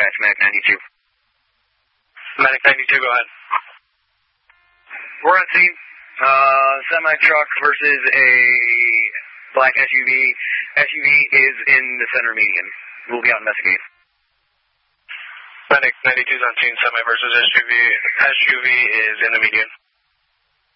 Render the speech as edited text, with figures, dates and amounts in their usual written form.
dispatch, Medic 92. Medic 92, go ahead. We're on scene. Semi-truck versus a black SUV. SUV is in the center median. We'll be out investigating. Medic 92 is on scene, semi versus SUV. SUV is in the median.